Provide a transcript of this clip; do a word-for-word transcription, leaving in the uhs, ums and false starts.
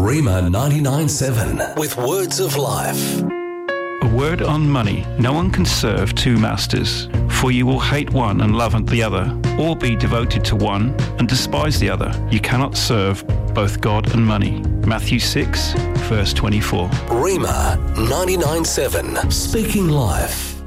Rhema ninety-nine seven with words of life. A word on money. No one can serve two masters, for you will hate one and love the other, or be devoted to one and despise the other. You cannot serve both God and money. Matthew six, verse twenty-four. Rhema ninety-nine seven, speaking life.